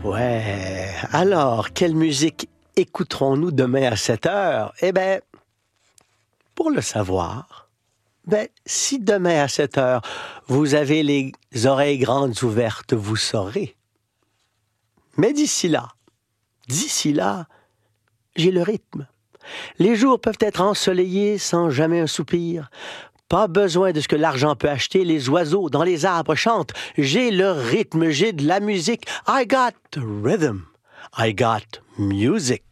Ouais. Alors, quelle musique écouterons-nous demain à 7 heures? Eh bien, pour le savoir, si demain à 7 heures, vous avez les oreilles grandes ouvertes, vous saurez. Mais d'ici là, j'ai le rythme. Les jours peuvent être ensoleillés sans jamais un soupir. Pas besoin de ce que l'argent peut acheter. Les oiseaux dans les arbres chantent. J'ai le rythme, j'ai de la musique. I got rhythm. I got music.